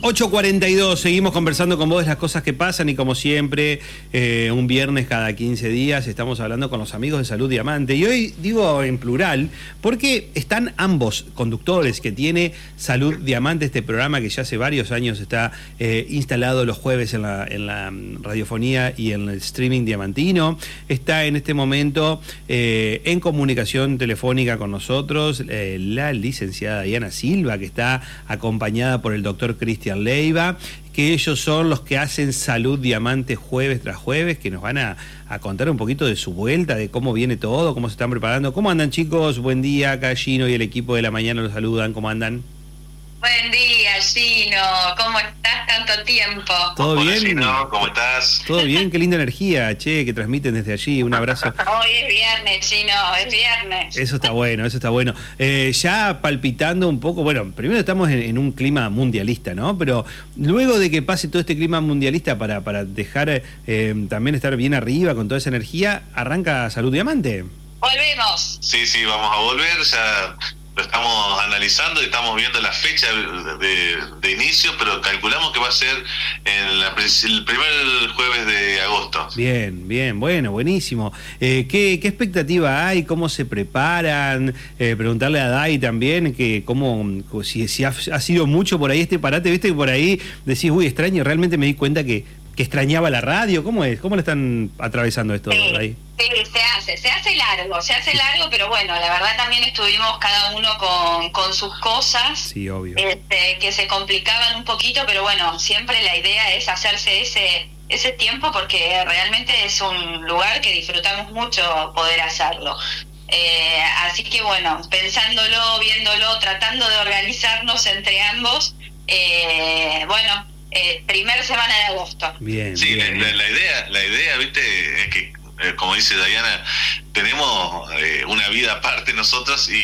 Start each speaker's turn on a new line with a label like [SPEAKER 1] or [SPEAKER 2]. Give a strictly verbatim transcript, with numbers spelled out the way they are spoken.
[SPEAKER 1] ocho cuarenta y dos, seguimos conversando con vos de las cosas que pasan y como siempre, eh, un viernes cada quince días estamos hablando con los amigos de Salud Diamante. Y hoy digo en plural porque están ambos conductores que tiene Salud Diamante, este programa que ya hace varios años está eh, instalado los jueves en la, en la radiofonía y en el streaming diamantino. Está en este momento eh, en comunicación telefónica con nosotros eh, la licenciada Diana Silva, que está acompañada por el doctor Cristian Leiva, que ellos son los que hacen Salud Diamante jueves tras jueves, que nos van a, a contar un poquito de su vuelta, de cómo viene todo, cómo se están preparando. ¿Cómo andan, chicos? Buen día, acá Gino y el equipo de la mañana los saludan. ¿Cómo andan?
[SPEAKER 2] Buen día, Gino. ¿Cómo estás? Tanto tiempo.
[SPEAKER 1] ¿Todo
[SPEAKER 3] Hola,
[SPEAKER 1] bien?
[SPEAKER 3] Gino, ¿cómo estás?
[SPEAKER 1] Todo bien, qué linda energía, che, que transmiten desde allí. Un abrazo.
[SPEAKER 2] Hoy es viernes, Gino, es viernes.
[SPEAKER 1] Eso está bueno, eso está bueno. Eh, ya palpitando un poco, bueno, primero estamos en, en un clima mundialista, ¿no? Pero luego de que pase todo este clima mundialista para, para dejar eh, también estar bien arriba con toda esa energía, arranca Salud Diamante.
[SPEAKER 2] Volvemos.
[SPEAKER 3] Sí, sí, vamos a volver, ya lo estamos analizando y estamos viendo la fecha de, de inicio, pero calculamos que va a ser en la, el primer jueves de agosto.
[SPEAKER 1] Bien, bien, bueno, buenísimo. Eh, ¿qué, ¿Qué expectativa hay? ¿Cómo se preparan? Eh, preguntarle a Dai también que cómo, si, si ha, ha sido mucho por ahí este parate, viste que por ahí decís, uy, extraño, realmente me di cuenta que, que extrañaba la radio. ¿Cómo es? ¿Cómo lo están atravesando esto,
[SPEAKER 2] Sí,
[SPEAKER 1] Dai?
[SPEAKER 2] sí, se hace, se hace largo, se hace largo, pero bueno, la verdad también estuvimos cada uno con, con sus cosas,
[SPEAKER 1] sí, obvio,
[SPEAKER 2] este, que se complicaban un poquito, pero bueno, siempre la idea es hacerse ese ese tiempo porque realmente es un lugar que disfrutamos mucho poder hacerlo. Eh, así que bueno, pensándolo, viéndolo, tratando de organizarnos entre ambos, eh, bueno, eh, primer semana de agosto.
[SPEAKER 1] Bien,
[SPEAKER 3] sí,
[SPEAKER 1] bien.
[SPEAKER 3] La, la, la idea, la idea, viste, es que, eh, como dice Diana, tenemos eh, una vida aparte nosotros y